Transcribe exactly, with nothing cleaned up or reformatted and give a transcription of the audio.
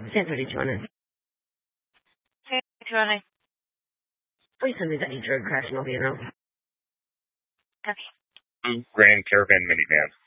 ten thirty-two on it. ten thirty-two on it. Please send me that drug crash and I'll be around. Okay. Grand Caravan minivan.